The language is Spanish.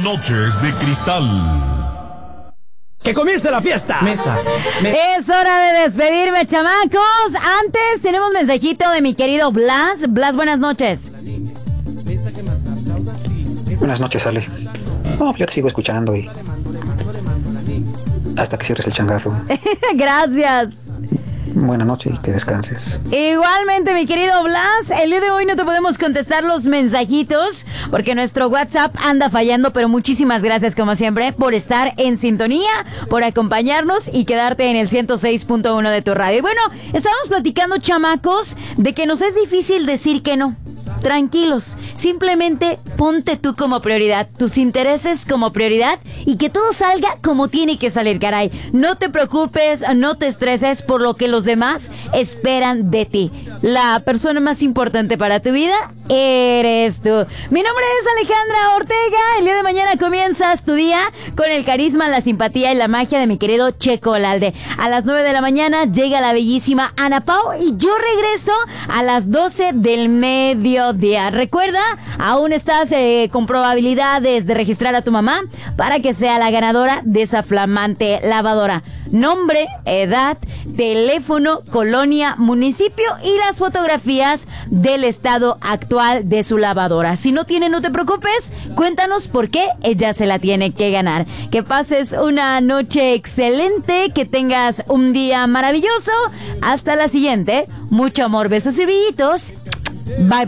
Noches de Cristal. ¡Que comience la fiesta! Mesa. Es hora de despedirme, chamacos. Antes tenemos mensajito de mi querido Blas. Blas, buenas noches. Buenas noches, Ale. No, yo te sigo escuchando y hasta que cierres el changarro. Gracias. Buenas noches y que descanses. Igualmente, mi querido Blas, el día de hoy no te podemos contestar los mensajitos porque nuestro WhatsApp anda fallando, pero muchísimas gracias como siempre por estar en sintonía, por acompañarnos y quedarte en el 106.1 de tu radio. Y bueno, estábamos platicando, chamacos, de que nos es difícil decir que no. Tranquilos, simplemente ponte tú como prioridad, tus intereses como prioridad y que todo salga como tiene que salir, caray. No te preocupes, no te estreses por lo que los demás esperan de ti. La persona más importante para tu vida eres tú. Mi nombre es Alejandra Ortega. El día de mañana comienzas tu día con el carisma, la simpatía y la magia de mi querido Checo Olalde. A las 9 de la mañana llega la bellísima Ana Pau y yo regreso a las 12 del mediodía. Recuerda, aún estás con probabilidades de registrar a tu mamá para que sea la ganadora de esa flamante lavadora. Nombre, edad, teléfono, colonia, municipio y las fotografías del estado actual de su lavadora. Si no tiene, no te preocupes, cuéntanos por qué ella se la tiene que ganar. Que pases una noche excelente, que tengas un día maravilloso. Hasta la siguiente. Mucho amor, besos y brillitos. Bye.